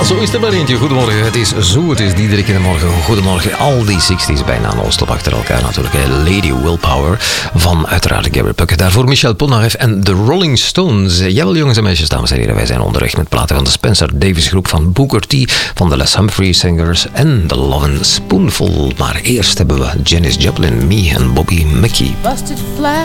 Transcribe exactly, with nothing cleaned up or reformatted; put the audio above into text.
Zo is er maar eentje. Goedemorgen. Het is zo, het is Diederik in de morgen. Goedemorgen. Al die zestig's bijna non-stop achter elkaar natuurlijk. Lady Willpower van uiteraard Gary Puckett. Daarvoor Michel Polnareff en de Rolling Stones. Jawel, jongens en meisjes, dames en heren. Wij zijn onderweg met platen van de Spencer Davis groep, van Booker T, van de Les Humphrey Singers en de Lovin' Spoonful. Maar eerst hebben we Janis Joplin, Me en Bobby Mickey. Busted flat.